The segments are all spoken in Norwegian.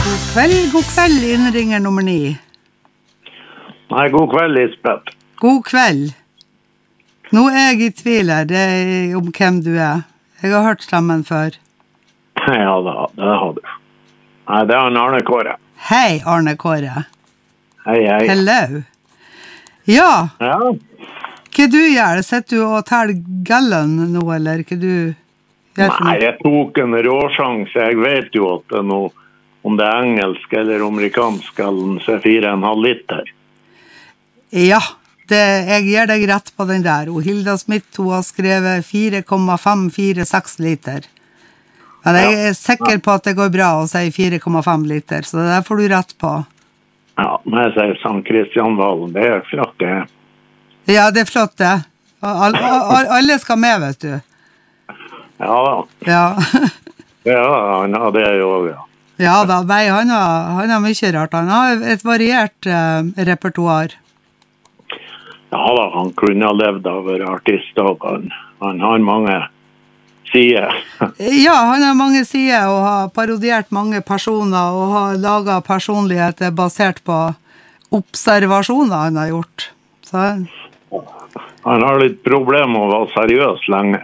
God kveld, innringer nummer 9. Nei, god kveld, Lisbeth. God kveld. Nå er jeg i tvil her, det er om hvem du er. Jeg har hørt stemmen før. Ja, det har du. Nei, det er han Arne Kåre. Hei, Arne Kåre. Hei. Hello. Ja, Ja, hva du gjør? Sitter du og teller gallon nå, eller hva du gjør for nei, noe? jeg tok en råsjans. Jeg vet jo at det er noe, om det er engelsk eller amerikansk, skal se 4,5 liter. Ja, jeg gir deg rett på den der. Og Hilda Smith, hun har skrevet 4,546 liter. Men jeg er sikker på at det går bra å si 4,5 liter, så det der får du rett på. Ja, men jeg sier Sankt Kristian Valen, det er flott det. Ja, det er flott det. Alle skal med, vet du. Ja, Ja, ja, det er jo, ja. ja da, nei, han har mye rart. Han har et variert repertoar. Ja da, han kunne ha levd av å være artist, og han har mange sider. Ja, han har mange sider og har parodiert mange personer og har laget personligheter basert på observasjoner han har gjort. Så Han har litt problemer med å være seriøs lenge.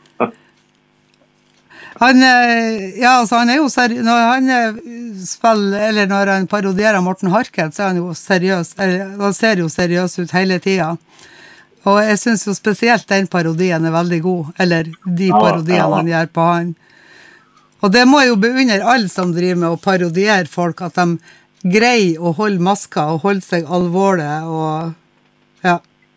han, ja, altså han er jo når han spiller, eller når han parodierer Morten Harket, så er han jo seriøs, han ser jo seriøs ut hele tiden. Og jeg synes jo spesielt den parodien er veldig god, eller de parodiene han gjør på han. Og det må jo beundre alle som driver med å parodiere folk, at de greier å holde maska og holde seg alvorlig, og ja.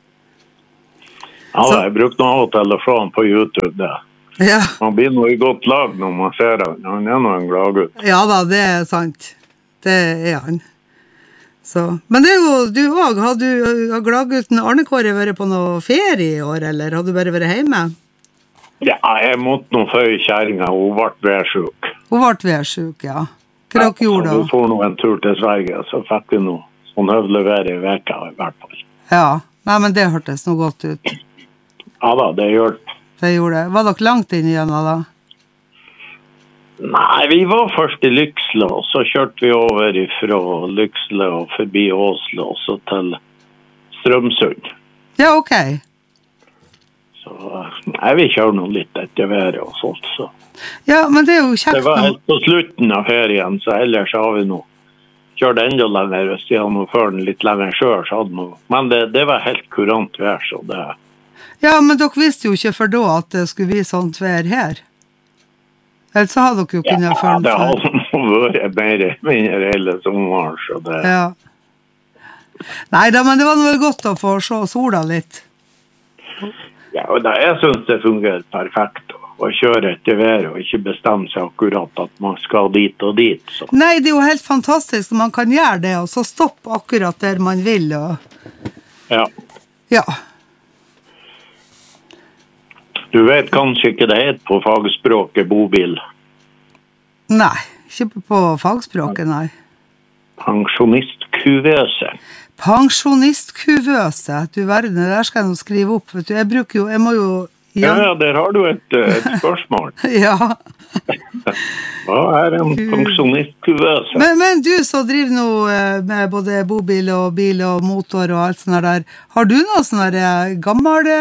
Ja, jeg brukte noe av telefon på YouTube det. Ja. Man blir noe i godt lag når man ser han. Han er noe en gladgutt. Ja da, det er sant. Det er han. Så. Men det er jo, du også, har gladgutten Arne Kåre vært på noe ferie i år, eller har du bare vært hjemme? Ja, jeg måtte nå føye kjæringa, hun ble værsjuk. Hun ble værsjuk, ja. Hva dere gjorde da? Hun får nå en tur til Sverige, så fikk vi noe sånn høvelig vær i veka i hvert fall. Ja, nei, men det hørtes noe godt ut. Ja da, det gjør det. Det gjorde det. Var dere langt inn igjennom da? Nei, vi var først i Lyksle, og så kjørte vi over fra Lyksle og forbi Åsle, og så til Strømsund. Ja, ok. Så nei, vi kjører nå litt etter været og sånt, så. Ja, men det er jo kjekt. Det var helt på slutten av ferien, så ellers har vi nå kjørt enda lenger, hvis jeg hadde nå før den litt lenger selv, så hadde noe. Men det var helt kurant vær, så det. Ja, men dere visste jo ikke for da at det skulle bli sånt vær her. Eller så hadde dere jo kunnet føle det har vært mer eller mindre hele sommeren, så det. Ja. Nei da, men det var noe godt å få se sola litt. Ja, og jeg synes det fungerer perfekt å kjøre etter vær og ikke bestemme seg akkurat at man skal dit og dit. Så. Nei, det er jo helt fantastisk når man kan gjøre det, og så stoppe akkurat der man vil. Og. Ja. Ja. Du vet kanskje ikke det heter på fagspråket bobil? Nei, ikke på fagspråket, nei. Pensjonistkuvøse. Pensjonistkuvøse, du verden, det der skal jeg nå skrive opp. Vet du, jeg må jo... Ja, der har du et spørsmål. Ja. Hva er en pensjonistkuvøse? Men du så driver nå med både bobil og bil og motor og alt sånt der. Har du noe sånn der gammel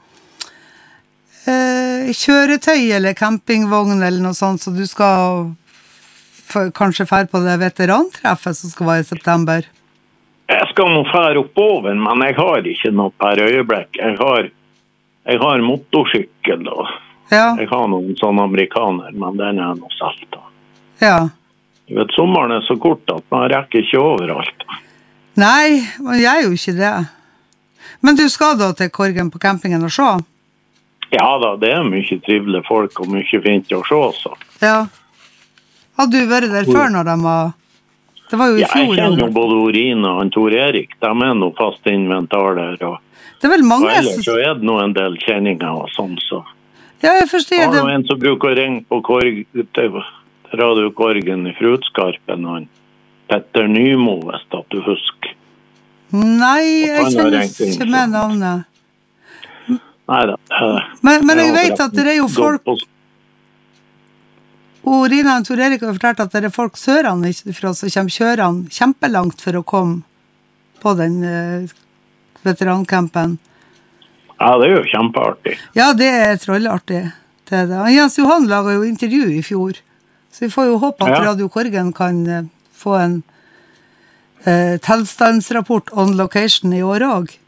kjøretøy eller campingvogn eller noe sånt, så du skal kanskje fære på det veterantreffet som skal være i september? Jeg skal nå fære oppover, men jeg har ikke noe per øyeblikk. Jeg har motorsykkel, og jeg har noen sånne amerikaner, men den er noe salt. Ja. Du vet, sommeren er så kort at man rekker ikke overalt. Nei, man gjør jo ikke det. Men du skal da til Korgen på campingen og se? Ja da, det er mye trivelige folk og mye fint å se, så. Ja. Hadde du vært der før når de var... Det var jo i fjor. Jeg kjenner jo både Orine og Tor Erik. De er noe fast inventar der. Og det er vel mange... Og ellers så er det noe en del kjenninger og sånn, så. Ja, jeg forstår det. Det var en som bruker å ringe på Radio Korgen i Frutskarpen, og Petter Nymo, hvis at du husker. Nei, jeg kjenner ikke med navnet. Nei da. Men jeg vet at det er jo folk Rina og Tor Erik har fortalt at det folk sørene fra som kommer kjørene kjempelangt for å komme på den veterancampen. Ja, det jo kjempeartig. Ja, det trollartig. Det det. Jens Johan laget jo intervju i fjor, så vi får jo håpe at Radio Korgen kan få en tilstandsrapport on location i år også.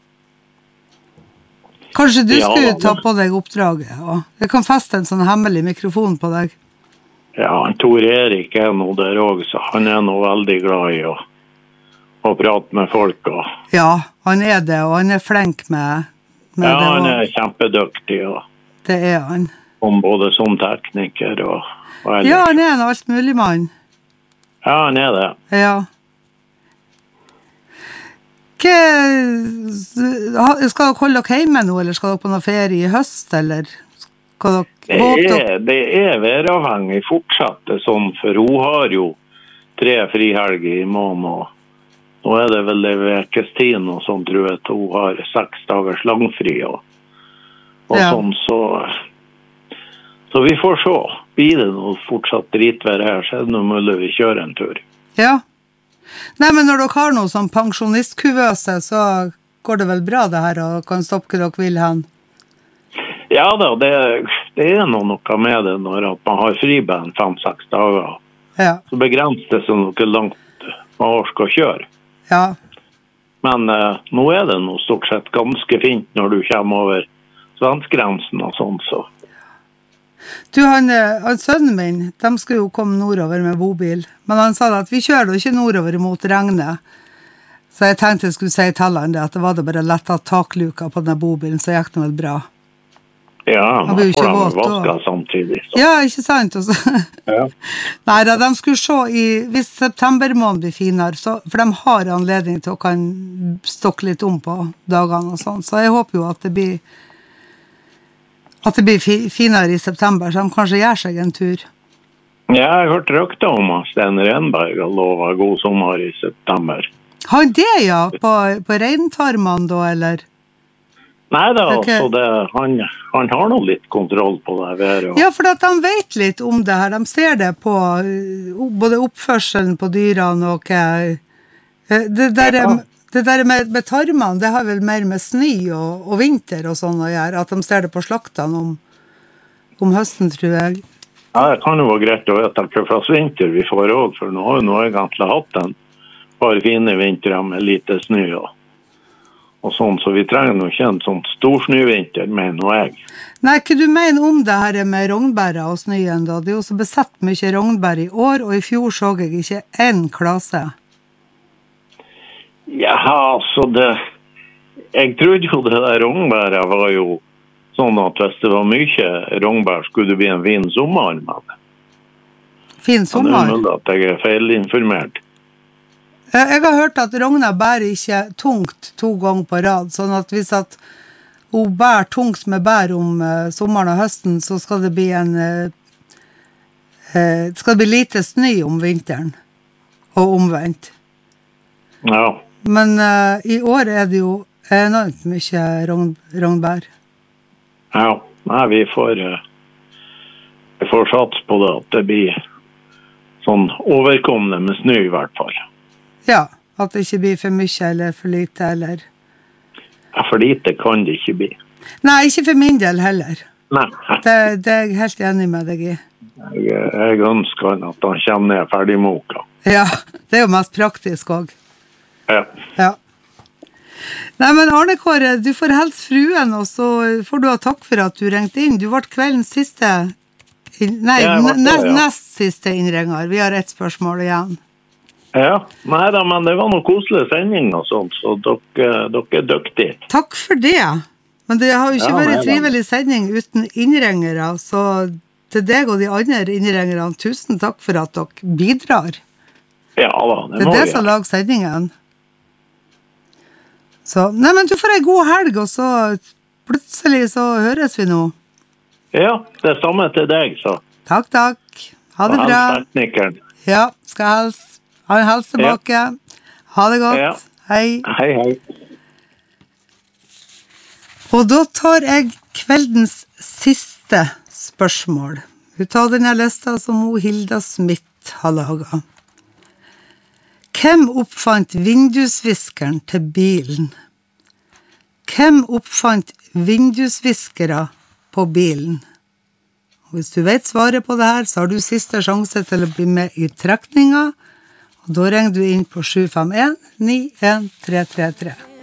Kanskje du skulle ta på deg oppdraget, og jeg kan feste en sånn hemmelig mikrofon på deg. Ja, Tor Erik nå der også, så han nå veldig glad i å prate med folk. Og... Ja, han det, og han flink med ja, han kjempedyktig. Og... Det han. Om både som tekniker og ellers. Ja, han en alt mulig mann. Ja, han det. Ja. Skal dere holde dere hjemme nå, eller skal dere på noen ferie i høst, eller skal dere... Det væravhengig fortsatt sånn, for hun har jo 3 frihelger i måneden, og nå det vel det vekestiden og sånn, tror jeg, at hun har 6 dagers langfri og sånn, så vi får se. Blir det noe fortsatt dritvær her, så det noe mulig vi kjører en tur. Ja. Nei, men når dere har noe sånn pensjonistkuvøse, så går det vel bra det her, og kan stoppe hva dere vil hen? Ja da, det noe med det når man har friband 5-6 dager. Ja. Så begrenser det så noe langt man orker å kjøre. Ja. Men nå det noe stort sett ganske fint når du kommer over svenskgrensen og sånn, så. Du, han sønnen min, de skulle jo komme nordover med bobil, men han sa at vi kjører jo ikke nordover mot regnet. Så jeg tenkte jeg skulle si til han det, at det var det bare lett av takluka på denne bobilen, så gikk det vel bra. Ja, man får dem vaske samtidig. Så. Ja, ikke sant? Ja. Nei, da, de skulle se hvis september måned blir finere, for de har anledning til å kan stokke litt om på dagene og sånn, så jeg håper jo at det blir finere i september, så de kanskje gjør seg en tur. Ja, jeg har hørt rykter om at Sten Renberg har lovet god sommer i september. Har det, ja? På reintarmene da, eller? Nei da, okay. Han har noe litt kontroll på det her. Ja, for at de vet litt om det her. De ser det på både oppførselen på dyrene og det der med tarmene, det har vel mer med snø og vinter og sånn å gjøre, at de ser det på slaktene om høsten, tror jeg. Ja, det kan jo være greit å vite hva slags vinter vi får også, for nå har vi egentlig hatt en par fine vintre med lite snø og sånn, så vi trenger nok ikke en sånn stor snøvinter, mener jeg. Nei, hva du mener om det her med rognbæra og snøen da? Det jo så besett mye rognbær i år, og i fjor så jeg ikke en klase. Ja, så jeg trodde jo det der rognbæra var jo sånn at hvis det var mye rognbær, skulle det bli en fin sommer med det. Fin sommer? Det mulig at jeg feilinformert. Jeg har hørt at rogna bærer ikke tungt 2 ganger på rad, sånn at hvis at hun bærer tungt med bær om sommeren og høsten, så skal det bli lite snø om vinteren, og omvendt. Ja. Men i år det jo enormt mye rognbær. Ja, nei, vi får sats på det, at det blir sånn overkommende med snø i hvert fall. Ja, at det ikke blir for mye eller for lite, eller... Ja, for lite kan det ikke bli. Nei, ikke for min del heller. Nei. Det jeg helt enig med deg i. Jeg ønsker at han kommer ned ferdig moka. Ja, det jo mest praktisk også. Ja. Nei, men Arne Kåre, du får helst fruen, og så får du ha takk for at du ringte inn. Du ble kveldens siste... nest siste innringer. Vi har et spørsmål igjen. Ja, nei da, men det var noen koselige sending og sånt, så dere dyktige. Takk for det. Men det har jo ikke vært en trivelig sending uten innringere, så til deg og de andre innringerne, tusen takk for at dere bidrar. Ja da, det må vi. Det som lager sendingen. Så, nei, men du får en god helg, og så plutselig så høres vi nå. Ja, det samme til deg, så. Takk. Ha det bra. Ja, skal helst. Ha en helse tilbake. Ja. Ha det godt. Ja. Hei. Hei. Og da tar jeg kveldens siste spørsmål. Hun tar denne lista som Hilda Smith har laget. Hvem oppfant vindusviskeren til bilen? Hvem oppfant vindusviskere på bilen? Og hvis du vet svaret på det her, så har du siste sjanse til å bli med i trekninga, og da ringer du inn på 751 91333.